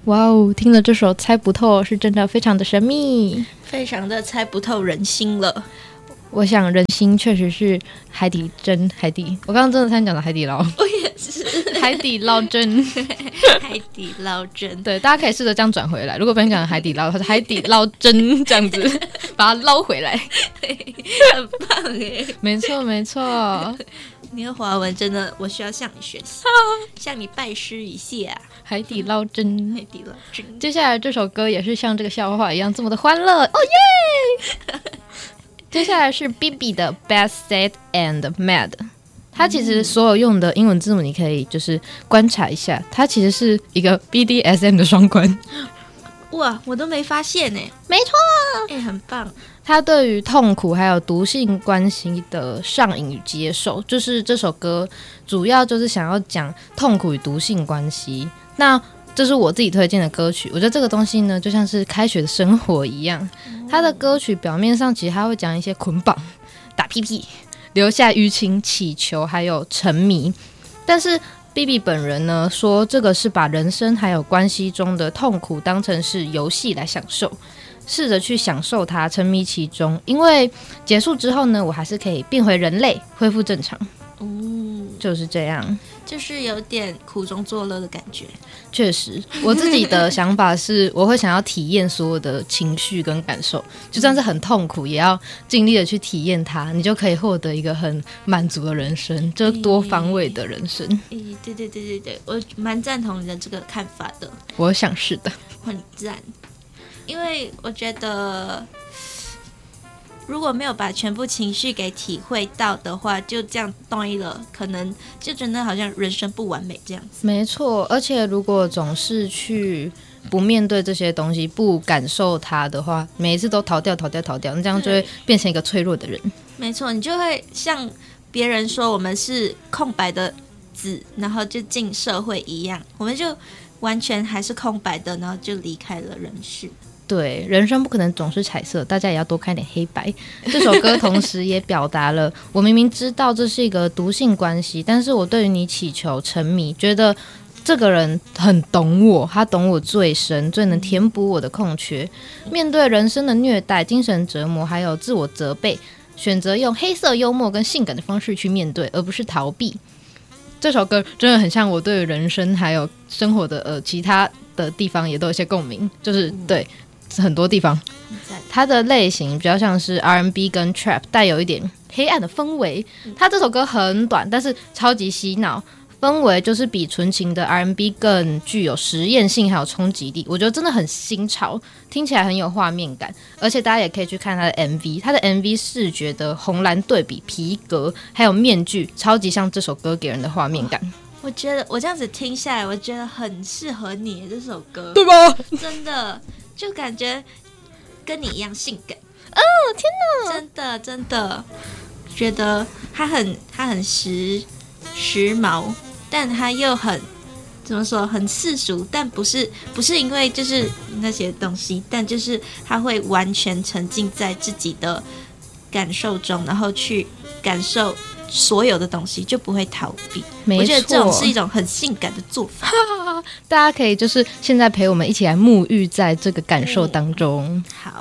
哇哦，听了这首猜不透是真的非常的神秘， 非常的猜不透人心了。 我想人心确实是海底针，我刚刚真的差点讲的海底捞， 我也是海底捞针海底捞针， 对，大家可以试着这样转回来，如果别人讲海底捞，它是海底捞针这样子把它捞回来， 很棒耶， 没错没错， 你的华文真的我需要向你学习向你拜师一下。 海底捞针， 海底捞针。 接下来这首歌也是像这个笑话一样这么的欢乐，哦耶！接下来是 BB 的 Bad Sad and Mad， 它其实所有用的英文字母你可以就是观察一下，它其实是一个 BDSM 的双关。 哇，我都没发现耶。 没错， 很棒。 它对于痛苦还有毒性关系的上瘾与接受，就是这首歌主要就是想要讲痛苦与毒性关系。那这是我自己推荐的歌曲，我觉得这个东西呢就像是开学的生活一样，它的歌曲表面上其实它会讲一些捆绑、打屁屁、留下淤青、乞求还有沉迷，但是 BB 本人呢说这个是把人生还有关系中的痛苦当成是游戏来享受，试着去享受它，沉迷其中，因为结束之后呢我还是可以变回人类，恢复正常。就是这样， 就是有点苦中作乐的感觉。 确实，我自己的想法是我会想要体验所有的情绪跟感受，就算是很痛苦也要尽力的去体验它，你就可以获得一个很满足的人生，就是多方位的人生。 对对对对对，我蛮赞同你的这个看法的。 我想是的， 很赞，因为我觉得如果没有把全部情绪给体会到的话，就这样断了，可能就真的好像人生不完美这样子。 没错，而且如果总是去不面对这些东西，不感受它的话，每一次都逃掉，那这样就会变成一个脆弱的人。 没错，你就会像别人说我们是空白的纸，然后就进社会一样，我们就完全还是空白的，然后就离开了人世。 对，人生不可能总是彩色，大家也要多看点黑白。这首歌同时也表达了我明明知道这是一个毒性关系，但是我对于你祈求沉迷，觉得这个人很懂我，他懂我最深，最能填补我的空缺。面对人生的虐待、精神折磨还有自我责备，选择用黑色幽默跟性感的方式去面对，而不是逃避。这首歌真的很像我对于人生还有生活的其他的地方也都有一些共鸣，就是对很多地方，它的类型比较像是 R&B 跟 Trap， 带有一点黑暗的氛围。它这首歌很短，但是超级洗脑，氛围就是比纯情的 R&B 更具有实验性还有冲击力，我觉得真的很新潮，听起来很有画面感，而且大家也可以去看它的 MV， 它的 MV 视觉的红蓝对比、皮革还有面具，超级像这首歌给人的画面感。 我觉得我这样子听下来，我觉得很适合你这首歌， 对吧？ 真的就感觉跟你一样性感。 哦，天哪！ 真的真的觉得它很时髦，但它又很怎么说，很世俗，但不是因为就是那些东西，但就是它会完全沉浸在自己的感受中，然后去感受所有的东西，就不会逃避。我觉得这种是一种很性感的做法。 大家可以就是现在陪我们一起来沐浴在这个感受当中。 好，